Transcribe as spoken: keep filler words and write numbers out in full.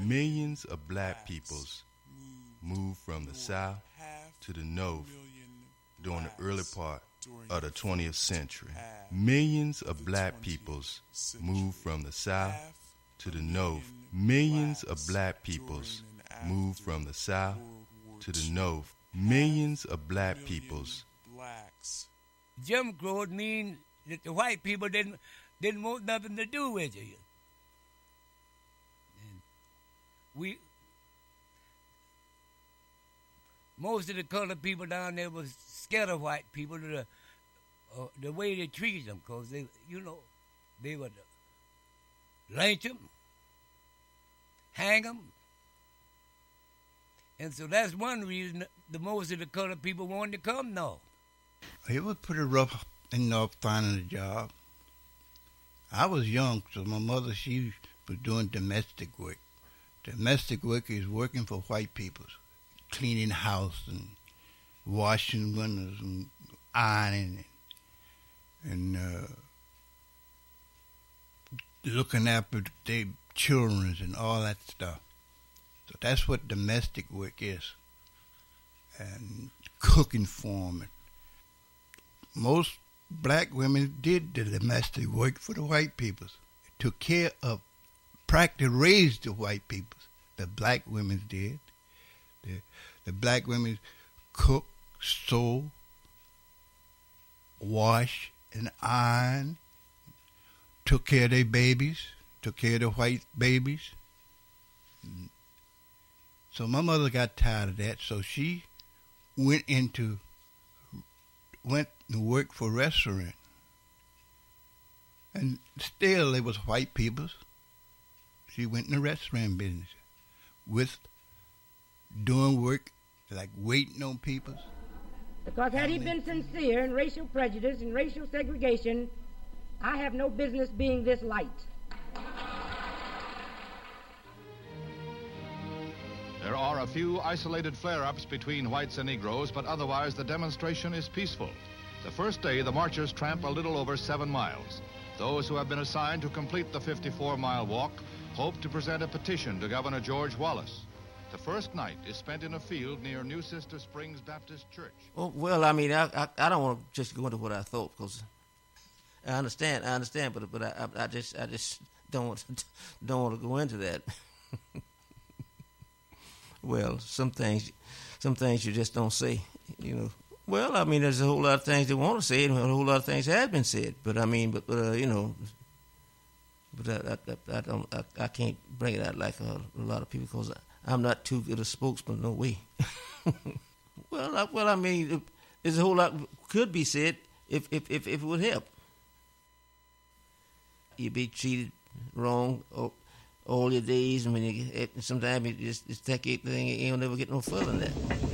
Millions of black peoples moved from the south to the north during the early part of the twentieth century. Millions of black peoples moved from the south to the north. Millions of black peoples moved from the south to the north. Millions of black peoples. Jim Crow mean that the white people didn't didn't want nothing to do with you. And we most of the colored people down there was scared of white people, the uh, the way they treated them, cause they, you know, they would lynch them, hang them, and so that's one reason the most of the colored people wanted to come north. It was pretty rough in North finding a job. I was young, so my mother, she was doing domestic work. Domestic work is working for white people, cleaning house and washing windows and ironing and, and uh, looking after their children and all that stuff. So that's what domestic work is. And cooking for them. Most black women did the domestic work for the white peoples. Took care of, practically raised the white peoples. The black women did. The, the black women cooked, sew, wash, and iron. Took care of their babies. Took care of the white babies. So my mother got tired of that, so she went into, went to work for a restaurant. And still there was white people. She went in the restaurant business with doing work like waiting on people. Because had he been sincere in racial prejudice and racial segregation, I have no business being this light. There are a few isolated flare-ups between whites and Negroes, but otherwise the demonstration is peaceful. The first day, the marchers tramp a little over seven miles. Those who have been assigned to complete the fifty-four mile walk hope to present a petition to Governor George Wallace. The first night is spent in a field near New Sister Springs Baptist Church. Well, well I mean, I, I, I don't want to just go into what I thought, because I understand, I understand, but but I, I just I just don't want to, don't want to go into that. Well, some things, some things you just don't say, you know. Well, I mean, there's a whole lot of things they want to say, and a whole lot of things have been said. But I mean, but, but uh, you know, but I, I, I don't, I, I can't bring it out like a, a lot of people, because I'm not too good a spokesman, no way. well, I, well, I mean, there's a whole lot could be said if if if, if it would help. You be treated wrong or. All your days, I mean, sometimes you just, just take it, you don't never get no further than that.